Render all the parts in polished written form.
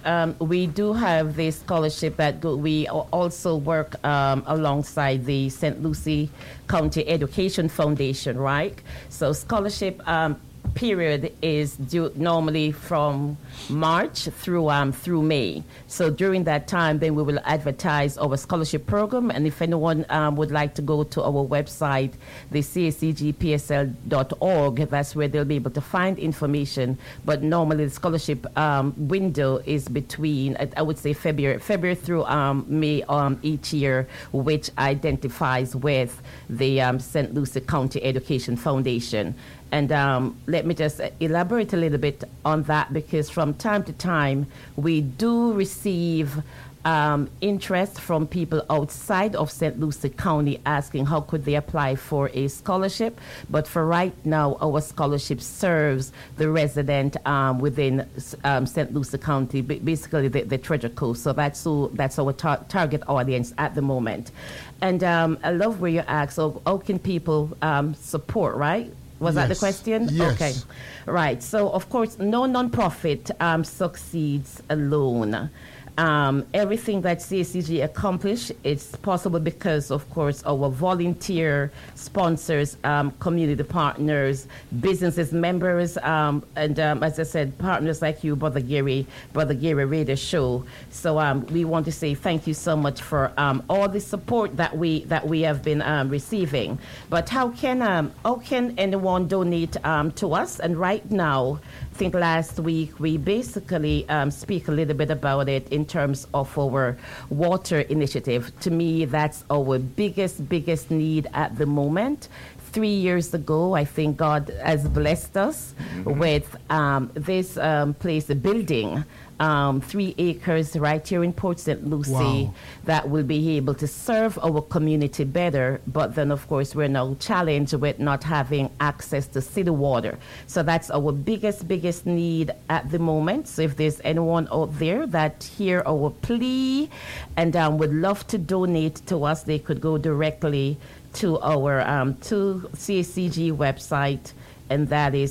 we do have this scholarship that we also work alongside the St. Lucie County Education Foundation, right? So scholarship period is due normally from March through May. So during that time, then we will advertise our scholarship program. And if anyone would like to go to our website, the cacgpsl.org, that's where they'll be able to find information. But normally the scholarship window is between, I would say, February through May each year, which identifies with the St. Lucie County Education Foundation. And let me just elaborate a little bit on that, because from time to time we do receive interest from people outside of St. Lucie County asking how could they apply for a scholarship. But for right now, our scholarship serves the resident within St. Lucie County, basically the Treasure Coast. So that's our target audience at the moment. And I love where you asked, so how can people support, right? Was that the question? Yes. Okay. Right. So, of course, no nonprofit succeeds alone. Everything that CACG accomplished, it's possible because, of course, our volunteer sponsors, community partners, businesses, members, and as I said, partners like you, Brother Gary Radio Show. So we want to say thank you so much for all the support that we have been receiving. But how can anyone donate to us? And right now, I think last week we basically speak a little bit about it in terms of our water initiative. To me, that's our biggest need at the moment. 3 years ago, I think God has blessed us with this place, a building, 3 acres right here in Port St. Lucie. Wow. That will be able to serve our community better. But then, of course, we're now challenged with not having access to city water. So that's our biggest need at the moment. So if there's anyone out there that hear our plea and would love to donate to us, they could go directly to our to CACG website, and that is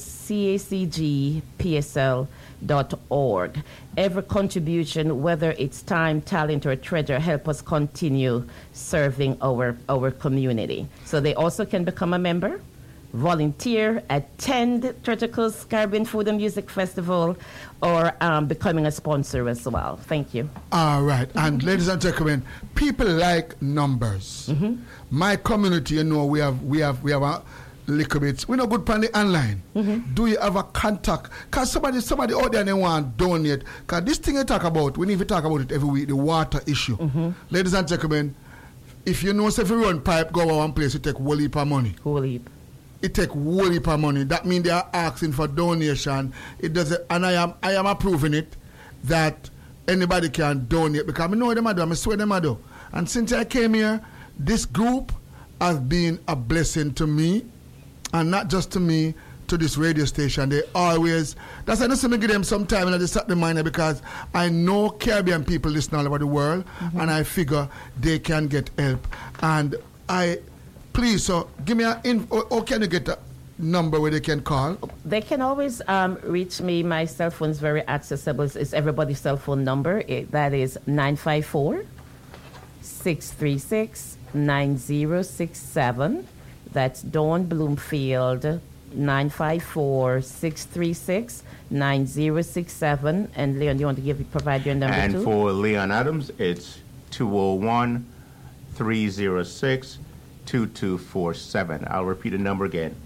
cacgpsl.org. Every contribution, whether it's time, talent, or treasure, help us continue serving our community. So they also can become a member, volunteer, attend Treasure Coast Caribbean Food and Music Festival, or becoming a sponsor as well. Thank you. All right. And ladies and gentlemen, people like numbers. My community, we have a little bit. We're not good on the online. Do you have a contact? Because somebody out there they want to donate. Because this thing I talk about, we need to talk about it every week, the water issue. Ladies and gentlemen, if you know if you run pipe, go over one place, you take whole heap of money. Whole heap. It take whole heap of money. That means they are asking for donation. It doesn't, and I am approving it that anybody can donate, because I know them I do, I swear them I do. And since I came here, this group has been a blessing to me, and not just to me, to this radio station. They always, that's why I just give them some time and I just set the mind, because I know Caribbean people listen all over the world, and I figure they can get help. And please, so give me or can you get a number where they can call? They can always reach me. My cell phone is very accessible. It's everybody's cell phone number. That is 954-636-9067. That's Dawn Bloomfield, 954-636-9067. And Leon, you want to provide your number too? And for Leon Adams, it's 201-306-2247. I'll repeat the number again,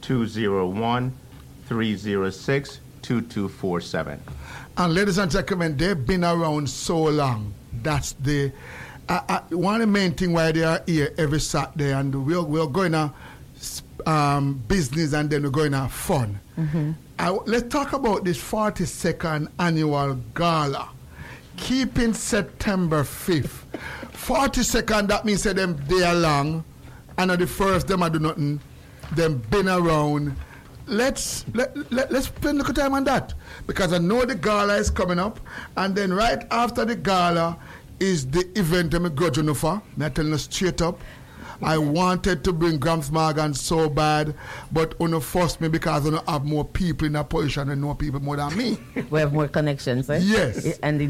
201-306-2247. And ladies and gentlemen, they've been around so long. That's the one of the main thing why they are here every Saturday, and we're going to business, and then we're going to fun. Let's talk about this 42nd annual gala, keeping September 5th. 42nd, that means that them they are long, and the first them I do nothing, them been around. Let's spend a little time on that, because I know the gala is coming up, and then right after the gala is the event I'm grudging for. I'm telling you straight up. I wanted to bring Gramps Morgan so bad, but Uno forced me because Uno have more people in that position and know people more than me. We have more connections, eh? Yes. And